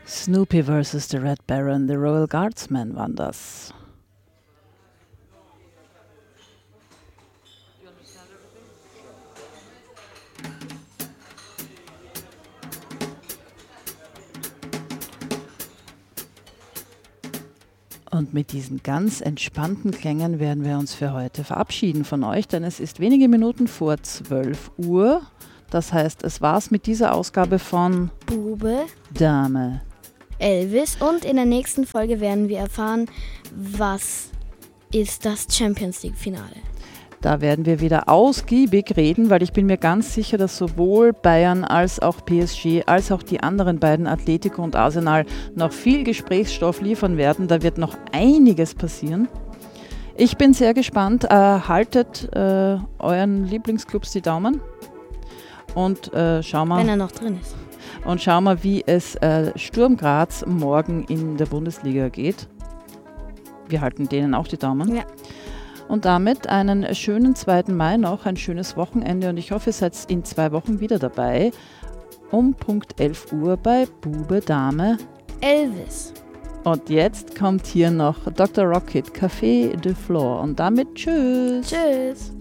Snoopy vs. the Red Baron, The Royal Guardsmen waren das. Und mit diesen ganz entspannten Klängen werden wir uns für heute verabschieden von euch, denn es ist wenige Minuten vor 12 Uhr. Das heißt, es war's mit dieser Ausgabe von Bube, Dame, Elvis, und in der nächsten Folge werden wir erfahren, was ist das Champions League Finale. Da werden wir wieder ausgiebig reden, weil ich bin mir ganz sicher, dass sowohl Bayern als auch PSG, als auch die anderen beiden, Atletico und Arsenal, noch viel Gesprächsstoff liefern werden. Da wird noch einiges passieren. Ich bin sehr gespannt. Haltet euren Lieblingsclubs die Daumen und schau mal. Wenn er noch drin ist. Und schau mal, wie es Sturm Graz morgen in der Bundesliga geht. Wir halten denen auch die Daumen. Ja. Und damit einen schönen 2. Mai noch, ein schönes Wochenende und ich hoffe, ihr seid in 2 Wochen wieder dabei. Um Punkt 11 Uhr bei Bube, Dame, Elvis. Und jetzt kommt hier noch Dr. Rocket, Café de Flore und damit tschüss. Tschüss.